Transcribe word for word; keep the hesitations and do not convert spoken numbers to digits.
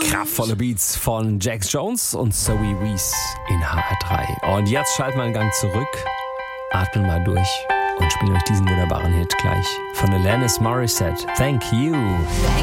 Kraftvolle Beats von Jax Jones und Zoe Wees in H R drei. Und jetzt schalten wir einen Gang zurück, atmen mal durch und spielen euch diesen wunderbaren Hit gleich von Alanis Morissette. Thank you.